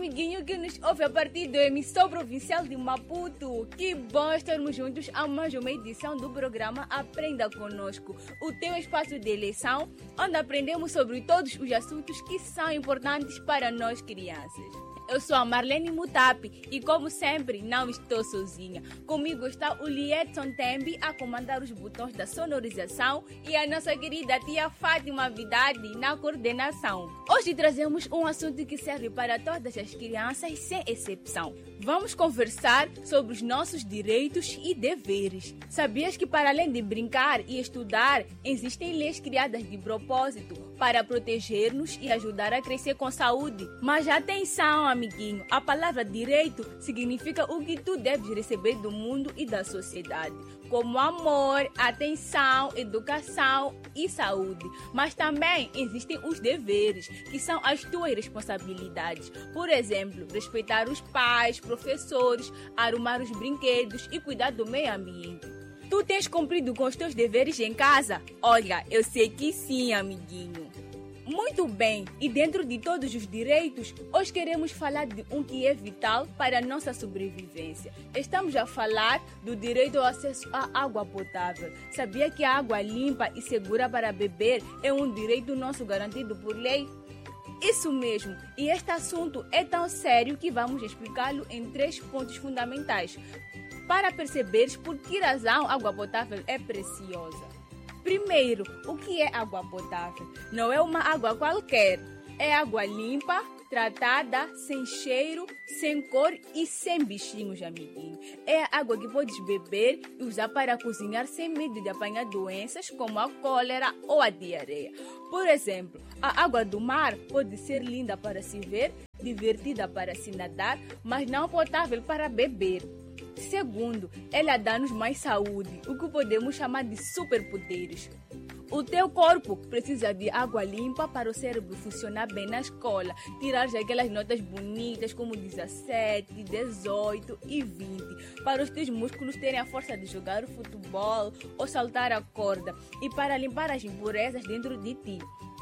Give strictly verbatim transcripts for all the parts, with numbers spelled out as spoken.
amiguinho que nos ouve a partir da emissão provincial de Maputo. Que bom estarmos juntos a mais uma edição do programa Aprenda Conosco, o teu espaço de eleição, onde aprendemos sobre todos os assuntos que são importantes para nós crianças. Eu sou a Marlene Mutapi e, como sempre, não estou sozinha. Comigo está o Liedson Tembi a comandar os botões da sonorização e a nossa querida tia Fátima Vidade na coordenação. Hoje trazemos um assunto que serve para todas as crianças, sem exceção. Vamos conversar sobre os nossos direitos e deveres. Sabias que, para além de brincar e estudar, existem leis criadas de propósito para proteger-nos e ajudar a crescer com saúde? Mas atenção, amiguinho, a palavra direito significa o que tu deves receber do mundo e da sociedade, como amor, atenção, educação e saúde. Mas também existem os deveres, que são as tuas responsabilidades. Por exemplo, respeitar os pais, professores, arrumar os brinquedos e cuidar do meio ambiente. Tu tens cumprido com os teus deveres em casa? Olha, eu sei que sim, amiguinho. Muito bem, e dentro de todos os direitos, hoje queremos falar de um que é vital para a nossa sobrevivência. Estamos a falar do direito ao acesso à água potável. Sabia que a água limpa e segura para beber é um direito nosso garantido por lei? Isso mesmo, e este assunto é tão sério que vamos explicá-lo em três pontos fundamentais, para perceberes por que razão a água potável é preciosa. Primeiro, o que é água potável? Não é uma água qualquer. É água limpa, tratada, sem cheiro, sem cor e sem bichinhos, amiguinho. É a água que podes beber e usar para cozinhar sem medo de apanhar doenças como a cólera ou a diarreia. Por exemplo, a água do mar pode ser linda para se ver, divertida para se nadar, mas não potável para beber. Segundo, ela dá-nos mais saúde, o que podemos chamar de superpoderes. O teu corpo precisa de água limpa para o cérebro funcionar bem na escola, tirar aquelas notas bonitas como dezessete, dezoito e vinte, para os teus músculos terem a força de jogar o futebol ou saltar a corda e para limpar as impurezas dentro de ti.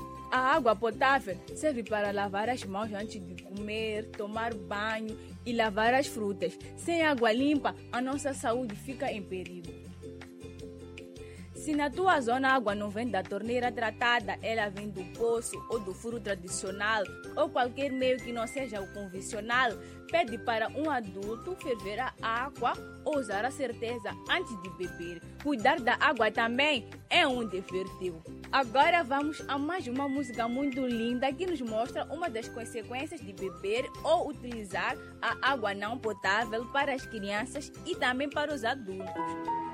A água potável serve para lavar as mãos antes de comer, tomar banho e lavar as frutas. Sem água limpa, a nossa saúde fica em perigo. Se na tua zona a água não vem da torneira tratada, ela vem do poço ou do furo tradicional ou qualquer meio que não seja o convencional, pede para um adulto ferver a água ou usar a certeza antes de beber. Cuidar da água também é um dever teu. Agora vamos a mais uma música muito linda que nos mostra uma das consequências de beber ou utilizar a água não potável para as crianças e também para os adultos.